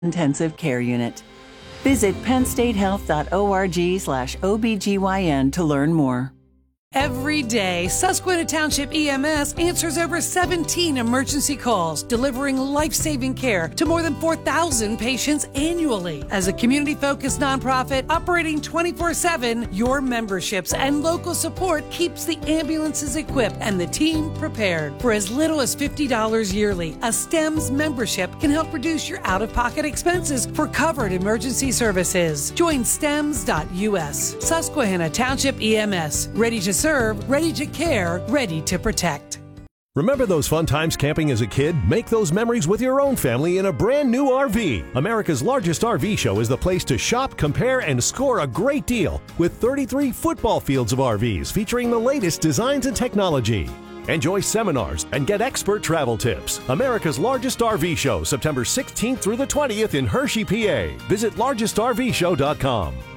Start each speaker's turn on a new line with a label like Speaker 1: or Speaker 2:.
Speaker 1: intensive care unit. Visit pennstatehealth.org/OBGYN to learn more.
Speaker 2: Every day, Susquehanna Township EMS answers over 17 emergency calls, delivering life-saving care to more than 4,000 patients annually. As a community-focused nonprofit operating 24/7, your memberships and local support keeps the ambulances equipped and the team prepared. For as little as $50 yearly, a STEMS membership can help reduce your out-of-pocket expenses for covered emergency services. Join STEMS.us. Susquehanna Township EMS, ready to serve, ready to care, ready to protect.
Speaker 3: Remember those fun times camping as a kid? Make those memories with your own family in a brand new RV. America's largest RV show is the place to shop, compare, and score a great deal with 33 football fields of RVs featuring the latest designs and technology. Enjoy seminars and get expert travel tips. America's largest RV show, September 16th through the 20th in Hershey, PA. Visit largestrvshow.com.